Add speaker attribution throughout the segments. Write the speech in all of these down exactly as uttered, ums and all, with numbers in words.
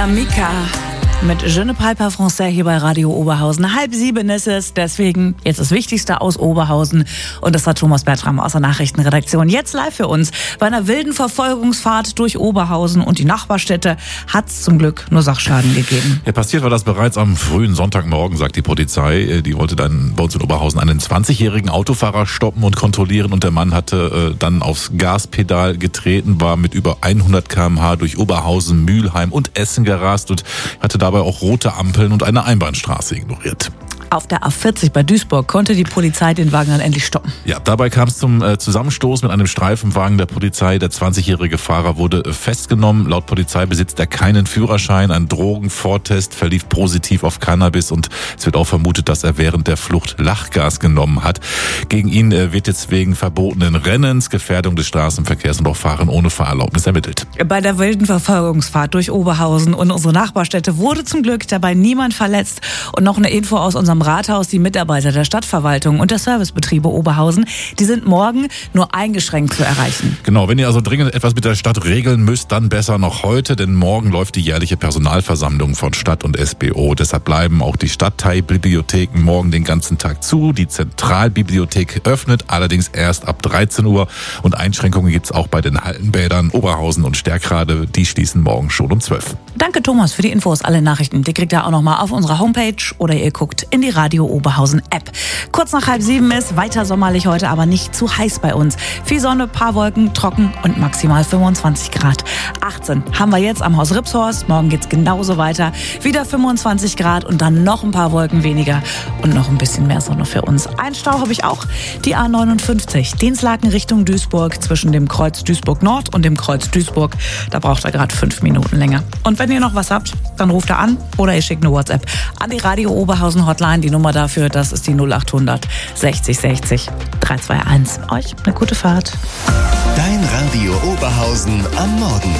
Speaker 1: Namika mit Je ne parle pas français hier bei Radio Oberhausen. Halb sieben ist es, deswegen jetzt das Wichtigste aus Oberhausen. Und das war Thomas Bertram aus der Nachrichtenredaktion. Jetzt live für uns. Bei einer wilden Verfolgungsfahrt durch Oberhausen und die Nachbarstädte hat es zum Glück nur Sachschaden gegeben.
Speaker 2: Ja, passiert war das bereits am frühen Sonntagmorgen, sagt die Polizei. Die wollte dann bei uns in Oberhausen einen zwanzigjährigen Autofahrer stoppen und kontrollieren. Und der Mann hatte äh, dann aufs Gaspedal getreten, war mit über hundert Kilometer pro Stunde durch Oberhausen, Mülheim und Essen gerast und hatte dabei auch rote Ampeln und eine Einbahnstraße ignoriert.
Speaker 1: Auf der A vierzig bei Duisburg konnte die Polizei den Wagen dann endlich stoppen.
Speaker 2: Ja, dabei kam es zum äh, Zusammenstoß mit einem Streifenwagen der Polizei. Der zwanzigjährige Fahrer wurde äh, festgenommen. Laut Polizei besitzt er keinen Führerschein. Ein Drogenvortest verlief positiv auf Cannabis und es wird auch vermutet, dass er während der Flucht Lachgas genommen hat. Gegen ihn äh, wird jetzt wegen verbotenen Rennens, Gefährdung des Straßenverkehrs und auch Fahren ohne Fahrerlaubnis ermittelt.
Speaker 1: Bei der wilden Verfolgungsfahrt durch Oberhausen und unsere Nachbarstädte wurde zum Glück dabei niemand verletzt. Und noch eine Info aus unserem Rathaus: Die Mitarbeiter der Stadtverwaltung und der Servicebetriebe Oberhausen, die sind morgen nur eingeschränkt zu erreichen.
Speaker 2: Genau, wenn ihr also dringend etwas mit der Stadt regeln müsst, dann besser noch heute, denn morgen läuft die jährliche Personalversammlung von Stadt und S B O. Deshalb bleiben auch die Stadtteilbibliotheken morgen den ganzen Tag zu. Die Zentralbibliothek öffnet allerdings erst ab dreizehn Uhr und Einschränkungen gibt's auch bei den Hallenbädern Oberhausen und Stärkrade. Die schließen morgen schon um zwölf.
Speaker 1: Danke Thomas für die Infos, alle Nachrichten. Die kriegt ihr auch nochmal auf unserer Homepage oder ihr guckt in die Radio Oberhausen App. Kurz nach halb sieben ist weiter sommerlich heute, aber nicht zu heiß bei uns. Viel Sonne, paar Wolken, trocken und maximal fünfundzwanzig Grad. achtzehn haben wir jetzt am Haus Ripshorst. Morgen geht's genauso weiter. Wieder fünfundzwanzig Grad und dann noch ein paar Wolken weniger und noch ein bisschen mehr Sonne für uns. Ein Stau habe ich auch. Die A neunundfünfzig, Dinslaken Richtung Duisburg, zwischen dem Kreuz Duisburg Nord und dem Kreuz Duisburg. Da braucht er gerade fünf Minuten länger. Und wenn ihr noch was habt, dann ruft er an oder ihr schickt eine WhatsApp an die Radio Oberhausen Hotline. Die Nummer dafür, das ist die null achthundert sechzig sechzig dreihunderteinundzwanzig. Euch eine gute Fahrt.
Speaker 3: Dein Radio Oberhausen am Morgen.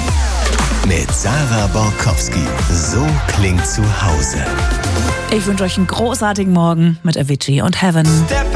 Speaker 3: Mit Sarah Borkowski. So klingt zu Hause.
Speaker 1: Ich wünsche euch einen großartigen Morgen mit Avicii und Heaven.